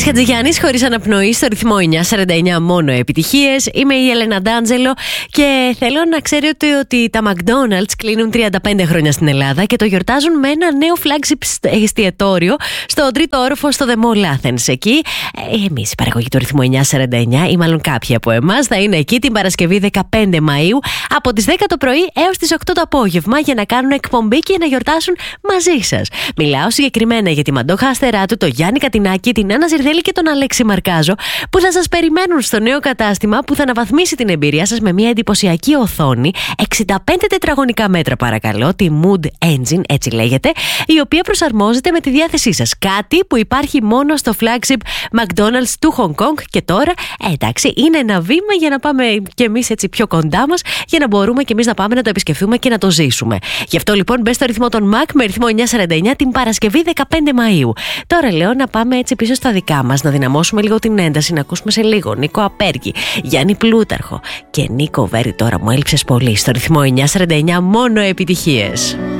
Γιάννης Χατζηγιάννης, χωρίς αναπνοή, στο ρυθμό 949, μόνο επιτυχίες. Είμαι η Έλενα Ντάντζελο και θέλω να ξέρετε ότι τα McDonald's κλείνουν 35 χρόνια στην Ελλάδα και το γιορτάζουν με ένα νέο flagship εστιατόριο στο 3ο όροφο στο The Mall Athens. Εκεί, εμείς η παραγωγή του ρυθμού 949, ή μάλλον κάποιοι από εμάς, θα είναι εκεί την Παρασκευή 15 Μαΐου από τις 10 το πρωί έως τις 8 το απόγευμα για να κάνουν εκπομπή και να γιορτάσουν μαζί σας. Μιλάω συγκεκριμένα για τη Μαντόχα Αστεράτου, το Γιάννη Κατινάκη, την Άννα Ζυρδέλη και τον Αλέξη Μαρκάζο, που θα σας περιμένουν στο νέο κατάστημα που θα αναβαθμίσει την εμπειρία σας με μια εντυπωσιακή οθόνη 65 τετραγωνικά μέτρα, παρακαλώ, τη Mood Engine, έτσι λέγεται, η οποία προσαρμόζεται με τη διάθεσή σας. Κάτι που υπάρχει μόνο στο flagship McDonald's του Hong Kong και τώρα, εντάξει, είναι ένα βήμα για να πάμε κι εμείς έτσι πιο κοντά μας, για να μπορούμε κι εμείς να πάμε να το επισκεφθούμε και να το ζήσουμε. Γι' αυτό λοιπόν μπες στο ρυθμό των Mac με ρυθμό 949 την Παρασκευή 15 Μαΐου. Τώρα λέω να πάμε έτσι πίσω στα δικά μας, να δυναμώσουμε λίγο την ένταση, να ακούσουμε σε λίγο Νίκο Απέργη, Γιάννη Πλούταρχο και Νίκο Βέρη. Τώρα μου έλειψες πολύ. Στο ρυθμό 949 μόνο επιτυχίες.